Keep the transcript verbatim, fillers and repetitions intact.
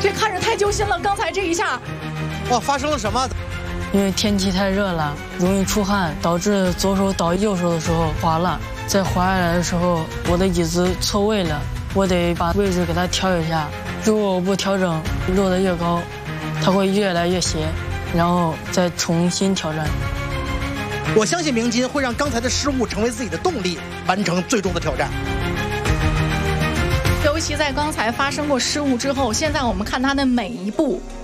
这看着太揪心了。刚才这一下， 哇，发生了什么？ 因为天气太热了，容易出汗，导致左手倒右手的时候滑了。在滑下来的时候，我的椅子错位了，我得把位置给它调一下。如果我不调整，落得越高，它会越来越斜，然后再重新挑战。 我相信明金会让刚才的失误成为自己的动力，完成最终的挑战。 尤其在刚才发生过失误之后，现在我们看他的每一步